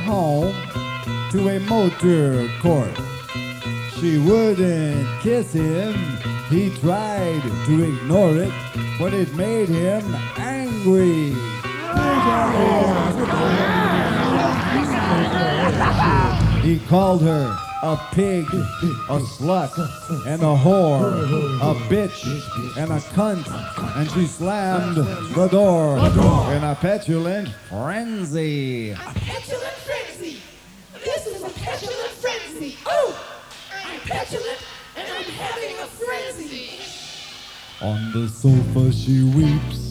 home to a motor court. She wouldn't kiss him. He tried to ignore it, but it made him angry. He called her a pig, a slut, and a whore, a bitch, and a cunt, and she slammed the door in a petulant frenzy. A petulant frenzy! This is a petulant frenzy! Oh! I'm petulant and I'm having a frenzy! On the sofa she weeps